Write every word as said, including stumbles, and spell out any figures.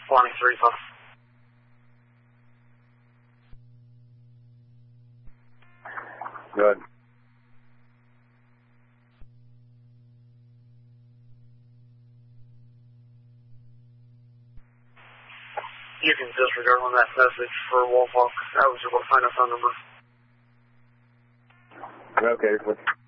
twenty-three, so. Good. You can disregard on that message for Wolfhawk. That was your final phone number. Okay.